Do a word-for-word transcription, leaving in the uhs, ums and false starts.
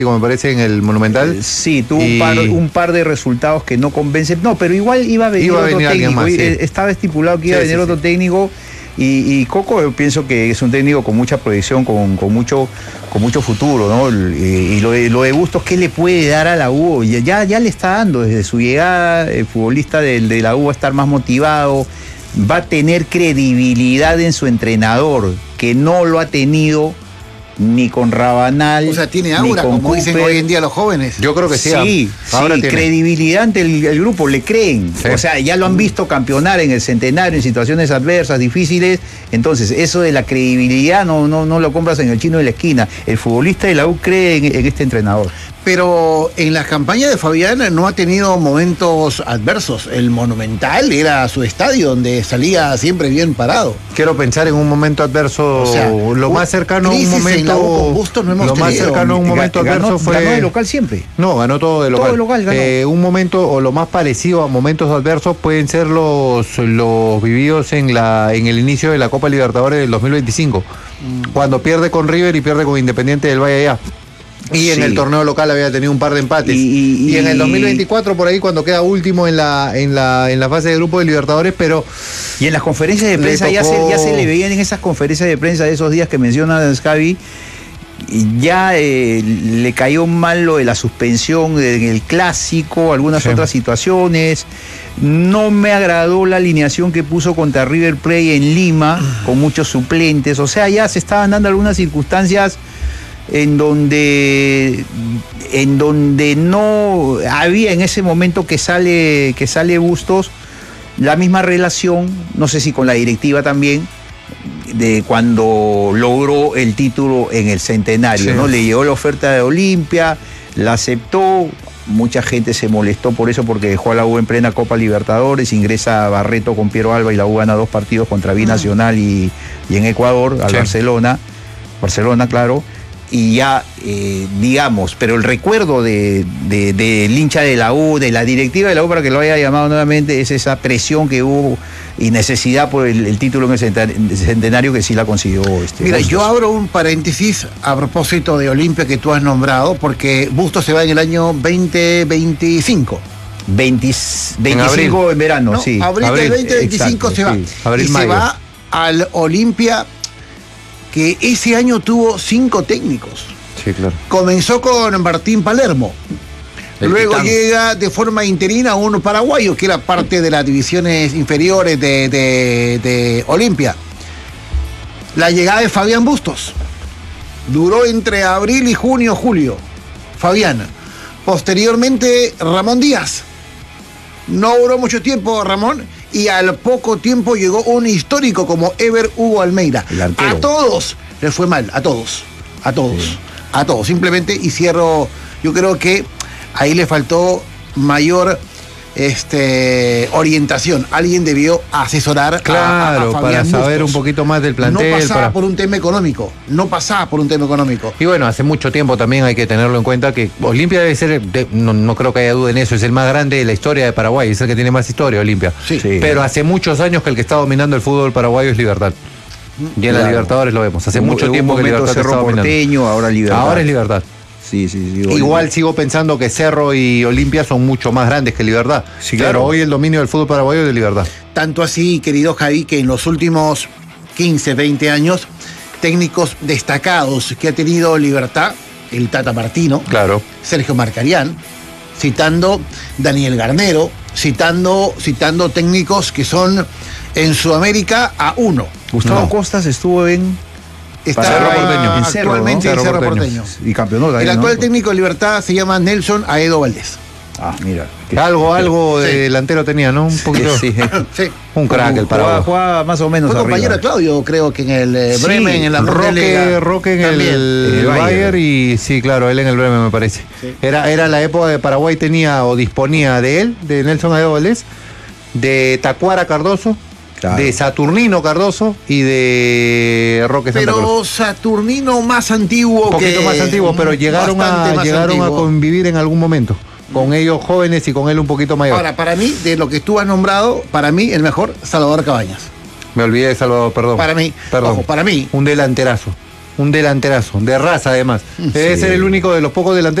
me parece, en el Monumental. Eh, sí, tuvo y... un, par, un par de resultados que no convencen. No, pero igual iba a venir iba a otro venir técnico. Más, sí. Estaba estipulado que iba sí, a venir sí, otro sí. técnico. Y, y Coco, yo pienso que es un técnico con mucha proyección, con, con, mucho, con mucho futuro, ¿no? Y, y lo, de, lo de Bustos, ¿qué le puede dar a la U? Ya, ya le está dando desde su llegada. El futbolista de, de la U va a estar más motivado, va a tener credibilidad en su entrenador, que no lo ha tenido ni con Rabanal. O sea, tiene aura, como Cooper. Dicen hoy en día los jóvenes. Yo creo que sí. Sí, ahora sí, credibilidad ante el, el grupo, le creen. Sí. O sea, ya lo han visto campeonar en el Centenario, en situaciones adversas, difíciles. Entonces, eso de la credibilidad no, no, no lo compras en el chino de la esquina. El futbolista de la U cree en, en este entrenador. Pero en las campañas de Fabián no ha tenido momentos adversos. El Monumental era su estadio donde salía siempre bien parado. Quiero pensar en un momento adverso, o sea, lo más cercano a un momento. Con Bustos no hemos lo tenido. más cercano a un momento ganó, adverso fue. Ganó de local siempre. No, ganó todo de local. Todo de local ganó. Eh, un momento o lo más parecido a momentos adversos pueden ser los, los vividos en la en el inicio de la Copa Libertadores del dos mil veinticinco, mm. cuando pierde con River y pierde con Independiente del Valle allá. Y en sí. el torneo local había tenido un par de empates. Y, y, y en el dos mil veinticuatro, por ahí, cuando queda último en la, en la, en la fase de grupo de Libertadores, pero... Y en las conferencias de prensa tocó... ya, se, ya se le veían en esas conferencias de prensa de esos días que menciona Javi, ya eh, le cayó mal lo de la suspensión del clásico, algunas sí. otras situaciones. No me agradó la alineación que puso contra River Plate en Lima, con muchos suplentes. O sea, ya se estaban dando algunas circunstancias en donde en donde no había en ese momento que sale que sale Bustos la misma relación, no sé si con la directiva también, de cuando logró el título en el Centenario, sí. ¿no? Le llegó la oferta de Olimpia, la aceptó, mucha gente se molestó por eso porque dejó a la U en plena Copa Libertadores, ingresa Barreto con Piero Alba y la U gana dos partidos contra Binacional y, y en Ecuador, al sí. Barcelona, Barcelona, claro. Y ya, eh, digamos, pero el recuerdo de, de, del hincha de la U, de la directiva de la U, para que lo haya llamado nuevamente, es esa presión que hubo y necesidad por el, el título en el Centenario que sí la consiguió. Este, Mira, Bustos. Yo abro un paréntesis a propósito de Olimpia que tú has nombrado, porque Bustos se va en el año veinte veinticinco. veinte, veinticinco en, en verano, no, sí. Abril, abril del veinte veinticinco exacto, se va. Sí. Abril, y mayo. se va al Olimpia, que ese año tuvo cinco técnicos. Sí, claro. Comenzó con Martín Palermo. El Luego titán. Llega de forma interina uno paraguayo, que era parte de las divisiones inferiores de, de, de Olimpia. La llegada de Fabián Bustos. Duró entre abril y junio, julio. Fabián. Posteriormente, Ramón Díaz. No duró mucho tiempo Ramón. Y al poco tiempo llegó un histórico como Ever Hugo Almeida. A todos les fue mal, a todos, a todos, sí. a todos. Simplemente, y cierro, yo creo que ahí le faltó mayor este, orientación. Alguien debió asesorar claro, a, a Fabián para saber Bustos. Un poquito más del plantel. No pasaba para... por un tema económico, no pasaba por un tema económico. Y bueno, hace mucho tiempo también hay que tenerlo en cuenta que Olimpia debe ser, de, no, no creo que haya duda en eso, es el más grande de la historia de Paraguay, es el que tiene más historia, Olimpia. Sí. Sí. Pero hace muchos años que el que está dominando el fútbol paraguayo es Libertad. Y en claro. la Libertadores lo vemos. Hace un, mucho tiempo que Libertad está dominando. Porteño, ahora Libertad. Ahora es Libertad. Sí, sí, sí, igual sigo pensando que Cerro y Olimpia son mucho más grandes que Libertad. Sí, claro. Pero hoy el dominio del fútbol paraguayo es de Libertad. Tanto así, querido Javi, que en los últimos quince, veinte años, técnicos destacados que ha tenido Libertad, el Tata Martino, claro. Sergio Marcarián, citando Daniel Garnero, citando, citando técnicos que son en Sudamérica a uno. Gustavo no. Costas estuvo en... Está Cerro Porteño. En Cerro, actualmente en Cerro, Cerro Porteño. Porteño. Y campeonó también, el actual ¿no? técnico de Libertad se llama Nelson Aedo Valdés. Ah, mira. Que, algo, algo sí. de delantero tenía, ¿no? Un poquito. Sí, sí. sí. Un crack el Paraguay. Jugaba, jugaba más o menos Fue arriba. compañero de Claudio, creo que en el eh, sí, Bremen, en la Roque, Roque en el, el, el Bayern y sí, claro, él en el Bremen me parece. Sí. Era, era la época de Paraguay tenía o disponía de él, de Nelson Aedo Valdés, de Tacuara Cardoso. Claro. De Saturnino Cardoso y de Roque Santa Cruz. Pero Saturnino más antiguo. Un poquito que más antiguo, pero llegaron, a, llegaron a convivir en algún momento. Con ellos jóvenes y con él un poquito mayor. Ahora, para mí, de lo que tú has nombrado, para mí el mejor, Salvador Cabañas. Me olvidé de Salvador, perdón. Para mí, perdón. Ojo, para mí. Un delanterazo. Un delanterazo, de raza además. Sí. Debe ser el único de los pocos delanteros